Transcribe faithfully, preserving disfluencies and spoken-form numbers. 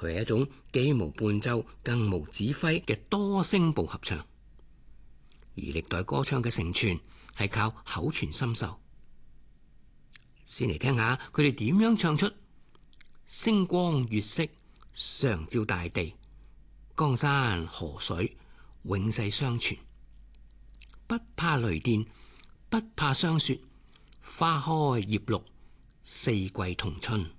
佢係一種既無伴奏更無指揮嘅多聲部合唱。而歷代歌唱嘅承傳係靠口傳心授。先嚟聽下佢哋點樣唱出星光月色常照大地，江山河水永世相傳，不怕雷電不怕霜雪，花開葉綠四季同春。